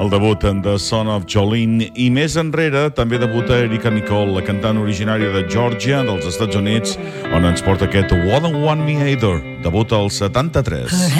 El debut de Son of Jolene, i més enrere també debuta Erika Nicole, la cantant originària de Georgia, dels Estats Units, on ens porta aquest Wouldn't Want Me Either, debuta al 73.